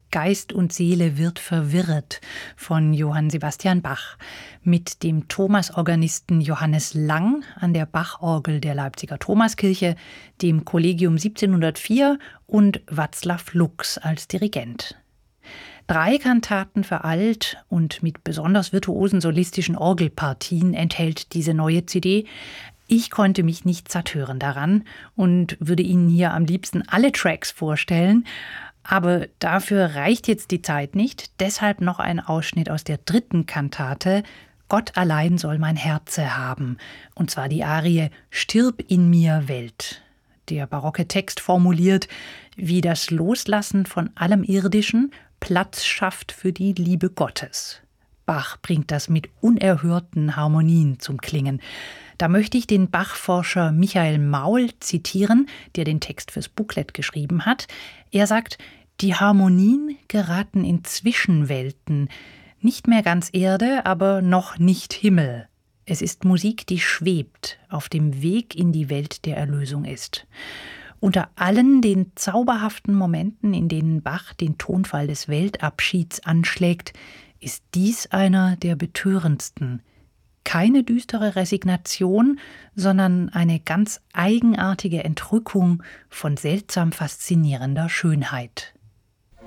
Geist und Seele wird verwirret von Johann Sebastian Bach mit dem Thomasorganisten Johannes Lang an der Bachorgel der Leipziger Thomaskirche, dem Kollegium 1704 und Václav Lux als Dirigent. 3 Kantaten für Alt und mit besonders virtuosen solistischen Orgelpartien enthält diese neue CD. Ich konnte mich nicht satt hören daran und würde Ihnen hier am liebsten alle Tracks vorstellen. Aber dafür reicht jetzt die Zeit nicht. Deshalb noch ein Ausschnitt aus der 3. Kantate »Gott allein soll mein Herze haben«. Und zwar die Arie »Stirb in mir, Welt«. Der barocke Text formuliert, wie das Loslassen von allem Irdischen Platz schafft für die Liebe Gottes. Bach bringt das mit unerhörten Harmonien zum Klingen. Da möchte ich den Bach-Forscher Michael Maul zitieren, der den Text fürs Booklet geschrieben hat. Er sagt, die Harmonien geraten in Zwischenwelten, nicht mehr ganz Erde, aber noch nicht Himmel. Es ist Musik, die schwebt, auf dem Weg in die Welt der Erlösung ist. Unter allen den zauberhaften Momenten, in denen Bach den Tonfall des Weltabschieds anschlägt, ist dies einer der betörendsten. Keine düstere Resignation, sondern eine ganz eigenartige Entrückung von seltsam faszinierender Schönheit.